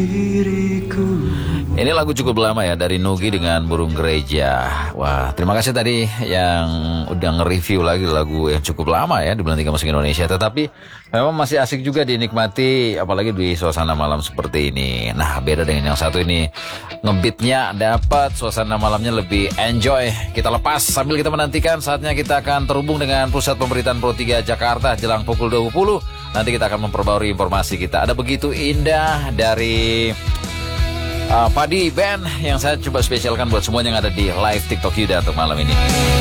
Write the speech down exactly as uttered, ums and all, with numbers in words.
Ini lagu cukup lama ya, dari Nugi dengan Burung Gereja. Wah, terima kasih tadi yang udah nge-review lagi lagu yang cukup lama ya di Bulan Tiga Musik Indonesia. Tetapi memang masih asik juga dinikmati, apalagi di suasana malam seperti ini. Nah, beda dengan yang satu ini, ngebeatnya dapat, suasana malamnya lebih enjoy. Kita lepas sambil kita menantikan saatnya kita akan terhubung dengan Pusat Pemberitaan Pro tiga Jakarta jelang pukul dua puluh. Nanti kita akan memperbarui informasi kita. Ada begitu indah dari Uh, Padi Band yang saya coba spesialkan buat semuanya yang ada di live TikTok Yuda untuk malam ini.